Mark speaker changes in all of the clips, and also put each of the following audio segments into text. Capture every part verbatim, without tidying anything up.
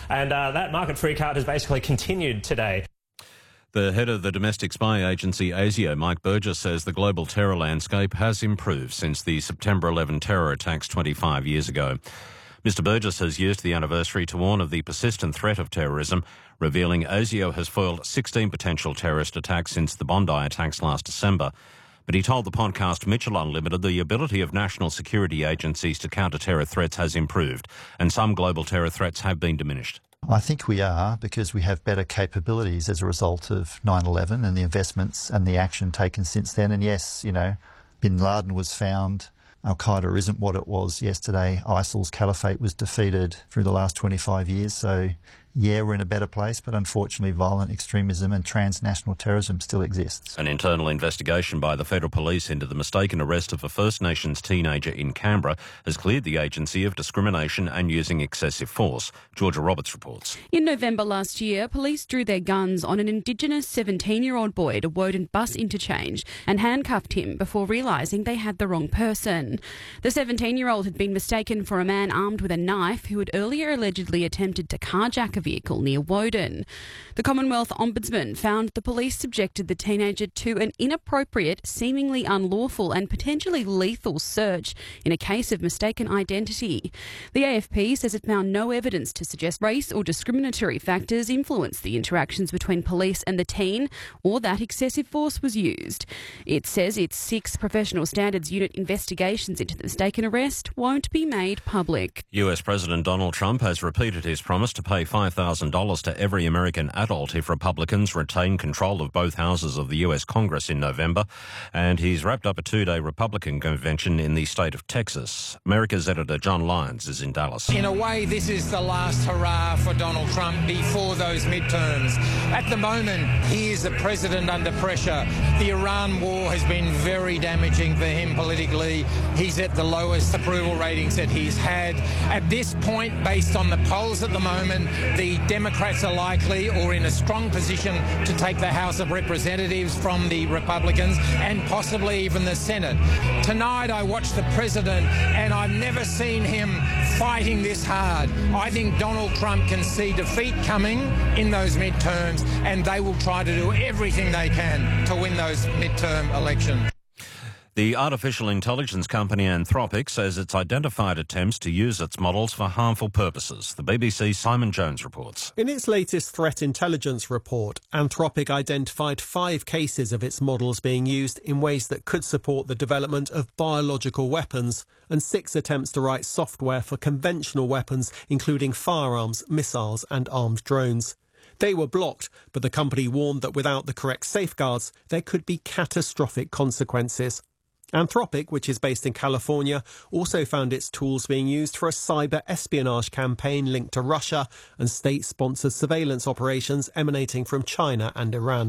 Speaker 1: And uh, that market freakout has basically continued today.
Speaker 2: The head of the domestic spy agency ASIO, Mike Burgess, says the global terror landscape has improved since the September eleventh terror attacks twenty-five years ago. Mister Burgess has used the anniversary to warn of the persistent threat of terrorism, revealing ASIO has foiled sixteen potential terrorist attacks since the Bondi attacks last December. But he told the podcast Mitchell Unlimited the ability of national security agencies to counter terror threats has improved, and some global terror threats have been diminished.
Speaker 3: I think we are, because we have better capabilities as a result of nine eleven and the investments and the action taken since then. And yes, you know, Bin Laden was found. Al-Qaeda isn't what it was yesterday. ISIL's caliphate was defeated through the last twenty-five years. So, yeah, we're in a better place, but unfortunately violent extremism and transnational terrorism still exists.
Speaker 2: An internal investigation by the Federal Police into the mistaken arrest of a First Nations teenager in Canberra has cleared the agency of discrimination and using excessive force. Georgia Roberts reports.
Speaker 4: In November last year, police drew their guns on an Indigenous seventeen-year-old boy at a Woden bus interchange and handcuffed him before realising they had the wrong person. The seventeen-year-old had been mistaken for a man armed with a knife who had earlier allegedly attempted to carjack a vehicle near Woden. The Commonwealth Ombudsman found the police subjected the teenager to an inappropriate, seemingly unlawful and potentially lethal search in a case of mistaken identity. The A F P says it found no evidence to suggest race or discriminatory factors influenced the interactions between police and the teen or that excessive force was used. It says its six Professional Standards Unit investigations into the mistaken arrest won't be made public.
Speaker 2: U S President Donald Trump has repeated his promise to pay five thousand dollars to every American adult if Republicans retain control of both houses of the U S Congress in November, and he's wrapped up a two-day Republican convention in the state of Texas. America's editor John Lyons is in Dallas.
Speaker 5: In a way, this is the last hurrah for Donald Trump before those midterms. At the moment, he is the president under pressure. The Iran war has been very damaging for him politically. He's at the lowest approval ratings that he's had. At this point, based on the polls at the moment, the Democrats are likely or in a strong position to take the House of Representatives from the Republicans and possibly even the Senate. Tonight I watched the president and I've never seen him fighting this hard. I think Donald Trump can see defeat coming in those midterms and they will try to do everything they can to win those midterm elections.
Speaker 2: The artificial intelligence company Anthropic says it's identified attempts to use its models for harmful purposes. The B B C's Simon Jones reports.
Speaker 6: In its latest threat intelligence report, Anthropic identified five cases of its models being used in ways that could support the development of biological weapons, and six attempts to write software for conventional weapons, including firearms, missiles and armed drones. They were blocked, but the company warned that without the correct safeguards, there could be catastrophic consequences. Anthropic, which is based in California, also found its tools being used for a cyber espionage campaign linked to Russia and state-sponsored surveillance operations emanating from China and Iran.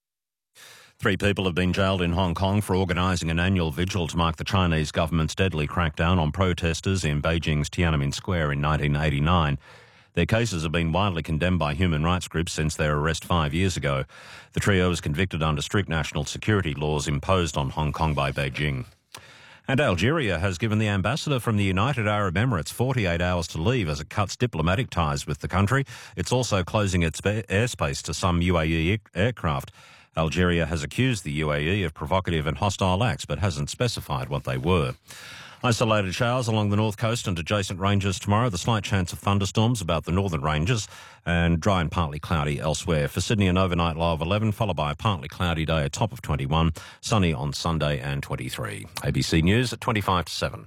Speaker 2: Three people have been jailed in Hong Kong for organising an annual vigil to mark the Chinese government's deadly crackdown on protesters in Beijing's Tiananmen Square in nineteen eighty-nine. Their cases have been widely condemned by human rights groups since their arrest five years ago. The trio was convicted under strict national security laws imposed on Hong Kong by Beijing. And Algeria has given the ambassador from the United Arab Emirates forty-eight hours to leave as it cuts diplomatic ties with the country. It's also closing its airspace to some U A E aircraft. Algeria has accused the U A E of provocative and hostile acts, but hasn't specified what they were. Isolated showers along the north coast and adjacent ranges tomorrow. The slight chance of thunderstorms about the northern ranges and dry and partly cloudy elsewhere. For Sydney, an overnight low of eleven, followed by a partly cloudy day, a top of twenty-one. Sunny on Sunday and twenty-three. A B C News at twenty-five to seven.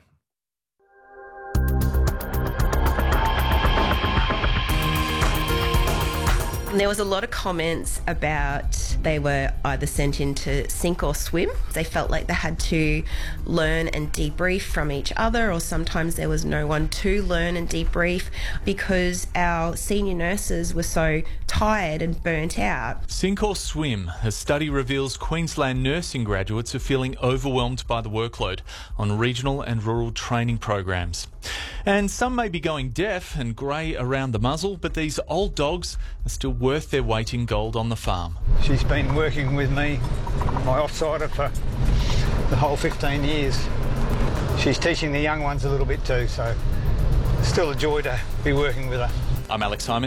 Speaker 7: There was a lot of comments about they were either sent in to sink or swim. They felt like they had to learn and debrief from each other, or sometimes there was no one to learn and debrief because our senior nurses were so tired and burnt out.
Speaker 8: Sink or swim. A study reveals Queensland nursing graduates are feeling overwhelmed by the workload on regional and rural training programs. And some may be going deaf and grey around the muzzle, but these old dogs are still worth their weight in gold on the farm.
Speaker 9: She's been working with me, my offsider, for the whole fifteen years. She's teaching the young ones a little bit too, so it's still a joy to be working with her.
Speaker 8: I'm Alex Simon.